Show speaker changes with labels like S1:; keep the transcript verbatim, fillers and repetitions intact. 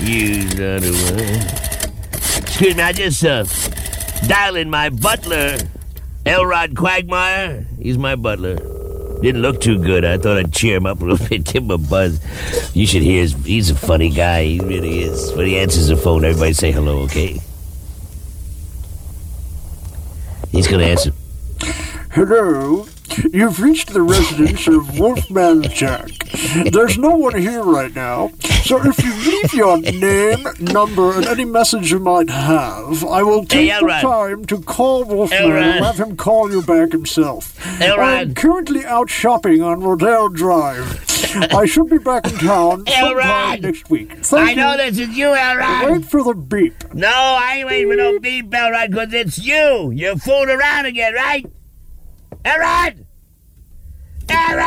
S1: confused. I don't know. Excuse me, I just uh, dialing my butler, Elrod Quagmire. He's my butler. Didn't look too good. I thought I'd cheer him up a little bit, give him a buzz. You should hear his... He's a funny guy. He really is. When he answers the phone, everybody say hello, okay? He's going to answer.
S2: Hello. You've reached the residence of Wolfman Jack. There's no one here right now, so if you leave your name, number, and any message you might have, I will take
S1: Hey,
S2: the
S1: Elrod.
S2: time to call Wolfman
S1: Elrod.
S2: and have him call you back himself.
S1: Elrod.
S2: I'm currently out shopping on Rodale Drive. I should be back in town sometime
S1: Elrod.
S2: next week. Thank
S1: I know
S2: you.
S1: this is you, Elrod.
S2: Wait for the beep.
S1: No, I ain't waiting for no beep, Elrod, because it's you. You're fooling around again, right? Elrod! Elrod!